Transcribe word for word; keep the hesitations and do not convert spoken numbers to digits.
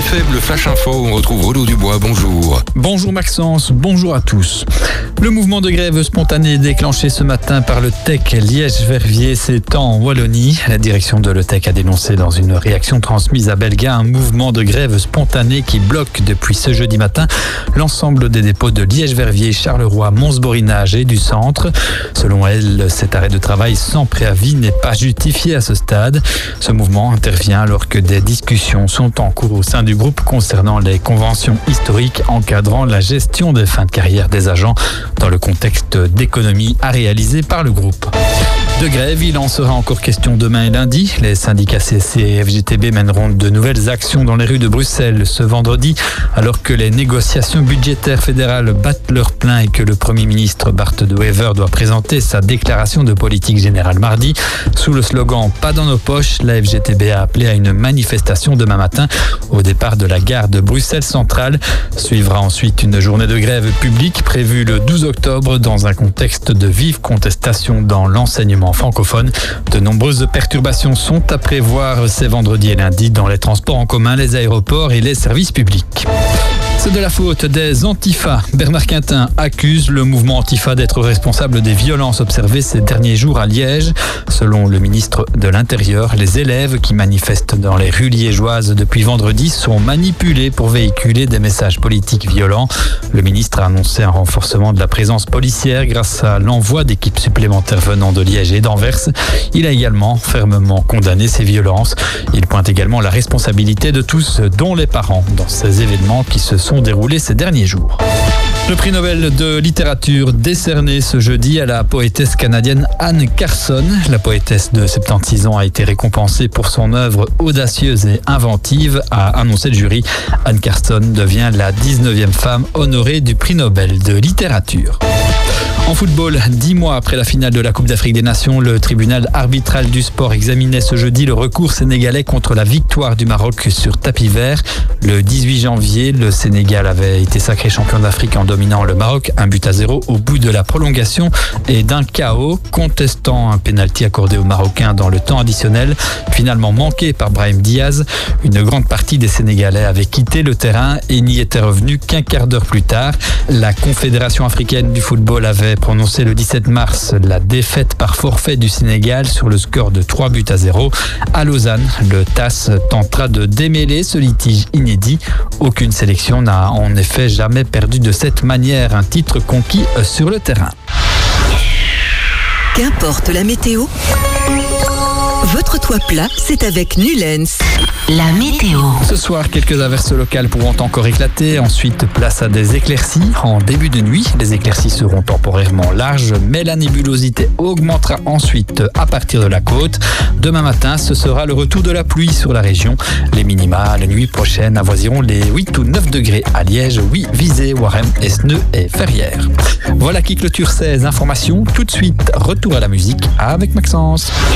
Faible Flash Info, on retrouve Renaud Dubois, bonjour. Bonjour Maxence, bonjour à tous. Le mouvement de grève spontané déclenché ce matin par le T E C Liège-Verviers s'étend en Wallonie. La direction de l'E T E C a dénoncé dans une réaction transmise à Belga un mouvement de grève spontané qui bloque depuis ce jeudi matin l'ensemble des dépôts de Liège-Verviers, Charleroi, Mons-Borinage et du centre. Selon elle, cet arrêt de travail sans préavis n'est pas justifié à ce stade. Ce mouvement intervient alors que des discussions sont en cours au sein du groupe concernant les conventions historiques encadrant la gestion des fins de carrière des agents dans le contexte d'économie à réaliser par le groupe. De grève, il en sera encore question demain et lundi. Les syndicats C S C et F G T B mèneront de nouvelles actions dans les rues de Bruxelles ce vendredi, alors que les négociations budgétaires fédérales battent leur plein et que le Premier ministre Bart De Wever doit présenter sa déclaration de politique générale mardi. Sous le slogan « Pas dans nos poches », la F G T B a appelé à une manifestation demain matin au départ de la gare de Bruxelles Centrale. Suivra ensuite une journée de grève publique prévue le douze octobre dans un contexte de vive contestation dans l'enseignement francophone. De nombreuses perturbations sont à prévoir ces vendredis et lundis dans les transports en commun, les aéroports et les services publics. C'est de la faute des Antifa. Bernard Quintin accuse le mouvement Antifa d'être responsable des violences observées ces derniers jours à Liège. Selon le ministre de l'Intérieur, les élèves qui manifestent dans les rues liégeoises depuis vendredi sont manipulés pour véhiculer des messages politiques violents. Le ministre a annoncé un renforcement de la présence policière grâce à l'envoi d'équipes supplémentaires venant de Liège et d'Anvers. Il a également fermement condamné ces violences. Il pointe également la responsabilité de tous, dont les parents, dans ces événements qui se sont déroulés ces derniers jours. Le prix Nobel de littérature décerné ce jeudi à la poétesse canadienne Anne Carson. La poétesse de soixante-seize ans a été récompensée pour son œuvre audacieuse et inventive, a annoncé le jury. Anne Carson devient la dix-neuvième femme honorée du prix Nobel de littérature. En football, dix mois après la finale de la Coupe d'Afrique des Nations, le tribunal arbitral du sport examinait ce jeudi le recours sénégalais contre la victoire du Maroc sur tapis vert. Le dix-huit janvier, le Sénégal avait été sacré champion d'Afrique en dominant le Maroc, un but à zéro au bout de la prolongation et d'un K O, contestant un pénalty accordé aux Marocains dans le temps additionnel, finalement manqué par Brahim Diaz. Une grande partie des Sénégalais avaient quitté le terrain et n'y étaient revenus qu'un quart d'heure plus tard. La Confédération africaine du football avait prononcé le dix-sept mars la défaite par forfait du Sénégal sur le score de trois buts à zéro. À Lausanne, le T A S tentera de démêler ce litige inédit. Aucune sélection n'a en effet jamais perdu de cette manière un titre conquis sur le terrain. Qu'importe la météo, votre toit plat, c'est avec Nulens. La météo. Ce soir, quelques averses locales pourront encore éclater. Ensuite, place à des éclaircies. En début de nuit, les éclaircies seront temporairement larges, mais la nébulosité augmentera ensuite à partir de la côte. Demain matin, ce sera le retour de la pluie sur la région. Les minima, la nuit prochaine, avoisineront les huit ou neuf degrés à Liège, oui, Visé, Warem, Esneux et Ferrières. Voilà qui clôture ces informations. Tout de suite, retour à la musique avec Maxence.